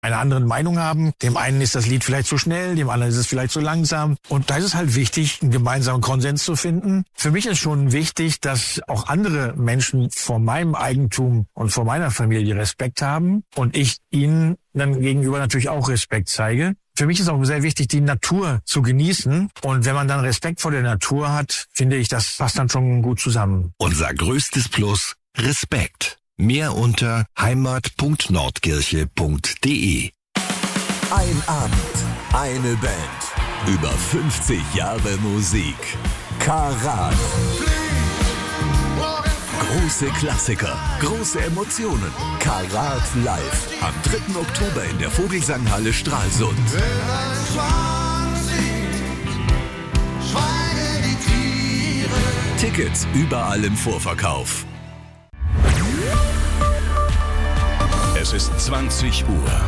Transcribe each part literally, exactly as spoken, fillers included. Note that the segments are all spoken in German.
eine andere Meinung haben. Dem einen ist das Lied vielleicht zu schnell, dem anderen ist es vielleicht zu langsam. Und da ist es halt wichtig, einen gemeinsamen Konsens zu finden. Für mich ist schon wichtig, dass auch andere Menschen vor meinem Eigentum und vor meiner Familie Respekt haben und ich ihnen dann gegenüber natürlich auch Respekt zeige. Für mich ist auch sehr wichtig, die Natur zu genießen. Und wenn man dann Respekt vor der Natur hat, finde ich, das passt dann schon gut zusammen. Unser größtes Plus: Respekt. Mehr unter heimat punkt nordkirche punkt de. Ein Abend, eine Band, über fünfzig Jahre Musik. Karat. Große Klassiker, große Emotionen. Karat live. Am dritten Oktober in der Vogelsanghalle Stralsund. Tickets überall im Vorverkauf. Es ist zwanzig Uhr.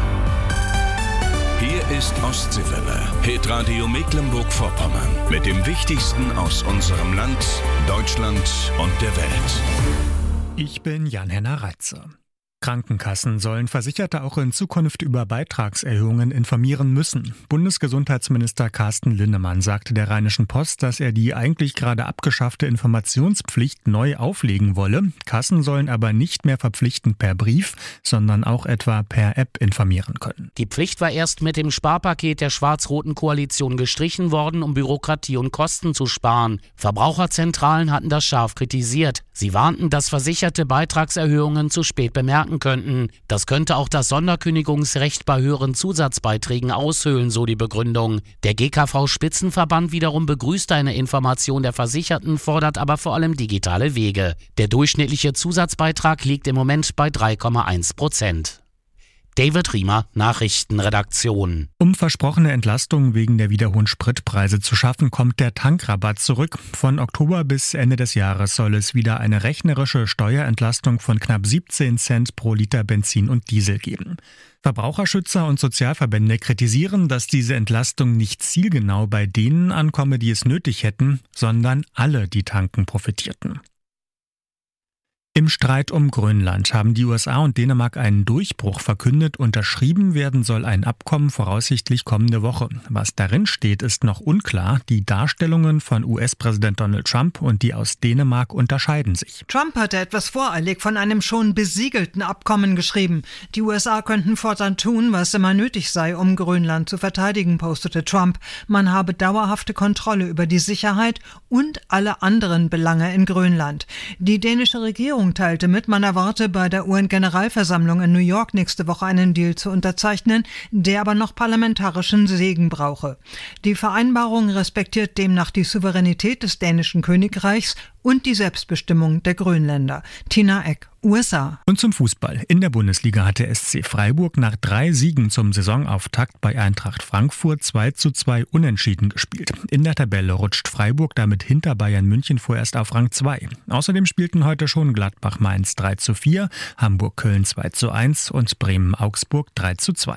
Hier ist Ostseewelle, Hitradio Mecklenburg-Vorpommern, mit dem Wichtigsten aus unserem Land, Deutschland und der Welt. Ich bin Jan-Henner Reitze. Krankenkassen sollen Versicherte auch in Zukunft über Beitragserhöhungen informieren müssen. Bundesgesundheitsminister Carsten Linnemann sagte der Rheinischen Post, dass er die eigentlich gerade abgeschaffte Informationspflicht neu auflegen wolle. Kassen sollen aber nicht mehr verpflichtend per Brief, sondern auch etwa per App informieren können. Die Pflicht war erst mit dem Sparpaket der schwarz-roten Koalition gestrichen worden, um Bürokratie und Kosten zu sparen. Verbraucherzentralen hatten das scharf kritisiert. Sie warnten, dass Versicherte Beitragserhöhungen zu spät bemerken könnten. Das könnte auch das Sonderkündigungsrecht bei höheren Zusatzbeiträgen aushöhlen, so die Begründung. Der G K V-Spitzenverband wiederum begrüßt eine Information der Versicherten, fordert aber vor allem digitale Wege. Der durchschnittliche Zusatzbeitrag liegt im Moment bei drei Komma eins Prozent. David Riemer, Nachrichtenredaktion. Um versprochene Entlastungen wegen der wieder hohen Spritpreise zu schaffen, kommt der Tankrabatt zurück. Von Oktober bis Ende des Jahres soll es wieder eine rechnerische Steuerentlastung von knapp siebzehn Cent pro Liter Benzin und Diesel geben. Verbraucherschützer und Sozialverbände kritisieren, dass diese Entlastung nicht zielgenau bei denen ankomme, die es nötig hätten, sondern alle, die tanken, profitierten. Im Streit um Grönland haben die U S A und Dänemark einen Durchbruch verkündet. Unterschrieben werden soll ein Abkommen voraussichtlich kommende Woche. Was darin steht, ist noch unklar. Die Darstellungen von U S-Präsident Donald Trump und die aus Dänemark unterscheiden sich. Trump hatte etwas voreilig von einem schon besiegelten Abkommen geschrieben. Die U S A könnten fortan tun, was immer nötig sei, um Grönland zu verteidigen, postete Trump. Man habe dauerhafte Kontrolle über die Sicherheit und alle anderen Belange in Grönland. Die dänische Regierung teilte mit, man erwarte bei der U N-Generalversammlung in New York nächste Woche einen Deal zu unterzeichnen, der aber noch parlamentarischen Segen brauche. Die Vereinbarung respektiert demnach die Souveränität des dänischen Königreichs und die Selbstbestimmung der Grönländer. Tina Eck, U S A. Und zum Fußball. In der Bundesliga hat der S C Freiburg nach drei Siegen zum Saisonauftakt bei Eintracht Frankfurt zwei zu zwei unentschieden gespielt. In der Tabelle rutscht Freiburg damit hinter Bayern München vorerst auf Rang zwei. Außerdem spielten heute schon Gladbach-Mainz drei zu vier, Hamburg-Köln zwei zu eins und Bremen-Augsburg drei zu zwei.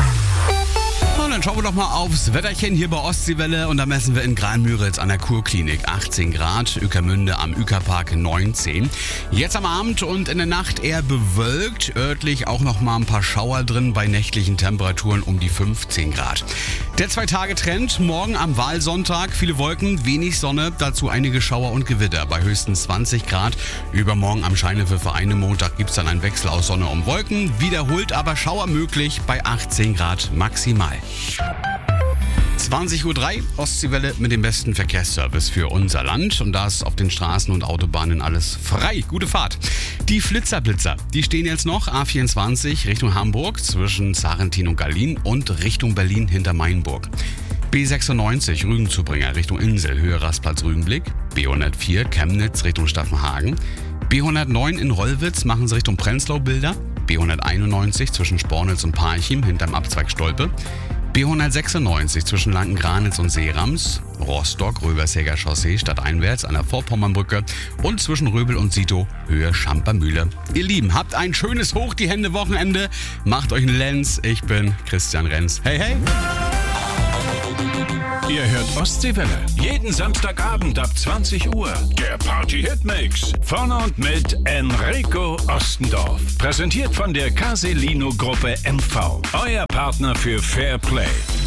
Und dann schauen wir doch mal aufs Wetterchen hier bei Ostseewelle und da messen wir in Grain-Müritz an der Kurklinik achtzehn Grad, Ueckermünde am Uekerpark neunzehn. Jetzt am Abend und in der Nacht eher bewölkt, örtlich auch noch mal ein paar Schauer drin bei nächtlichen Temperaturen um die fünfzehn Grad. Der Zwei-Tage-Trend, morgen am Wahlsonntag, viele Wolken, wenig Sonne, dazu einige Schauer und Gewitter bei höchstens zwanzig Grad. Übermorgen am Scheinwerfer-Vereine Montag gibt es dann einen Wechsel aus Sonne und Wolken, wiederholt aber Schauer möglich bei achtzehn Grad maximal. zwanzig Uhr drei, Ostseewelle mit dem besten Verkehrsservice für unser Land. Und da ist auf den Straßen und Autobahnen alles frei. Gute Fahrt. Die Flitzerblitzer, die stehen jetzt noch A vierundzwanzig Richtung Hamburg zwischen Sarrentin und Gallien und Richtung Berlin hinter Mainburg. B sechsundneunzig Rügenzubringer Richtung Insel, Höhe Rastplatz Rügenblick. B hundertvier Chemnitz Richtung Staffenhagen. B hundertneun in Rollwitz machen sie Richtung Prenzlau Bilder. B hunderteinundneunzig zwischen Spornitz und Parchim hinterm Abzweig Stolpe. B hundertsechsundneunzig zwischen Lanken-Granitz und Seerams, Rostock, Röbersäger Chaussee stadteinwärts an der Vorpommernbrücke und zwischen Röbel und Sito, Höhe Schampermühle. Ihr Lieben, habt ein schönes Hoch die Hände Wochenende, macht euch einen Lenz, ich bin Christian Renz. Hey, hey! Ihr hört Ostseewelle. Jeden Samstagabend ab zwanzig Uhr. Der Party-Hitmix. Von und mit Enrico Ostendorf. Präsentiert von der Caselino-Gruppe M V. Euer Partner für Fair Play.